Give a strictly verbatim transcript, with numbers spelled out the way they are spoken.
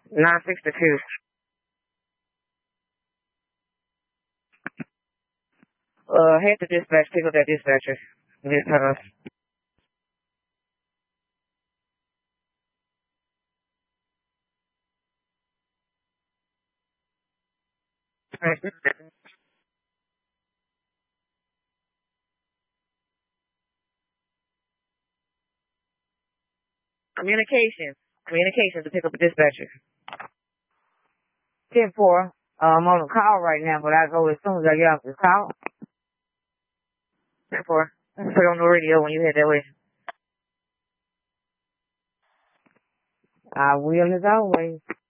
nine sixty-two. Uh, head to dispatch, pick up that dispatcher. This time. Communication. Communication to pick up a dispatcher. ten four. Uh, I'm on a call right now, but I'll go as soon as I get off this call. ten four. Put it on the radio when you head that way. I will as always.